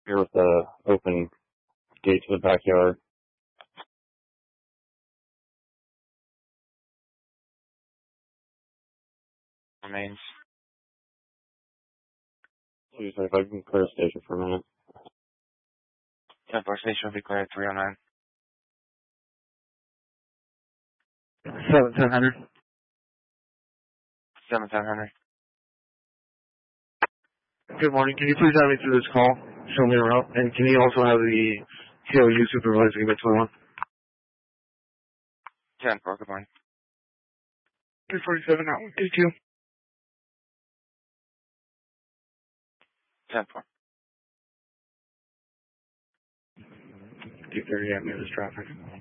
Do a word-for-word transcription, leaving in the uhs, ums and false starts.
here with the open gate to the backyard. Remains. Please, if I can clear the station for a minute. ten four station will be clear at three oh nine. seven ten hundred. seven ten hundred. Good morning. Can you please have me through this call? Show me around. And can you also have the T O U supervisor give me twenty-one? ten four, good morning. three forty-seven now. Thank you. ten four. two thirty at Memphis traffic.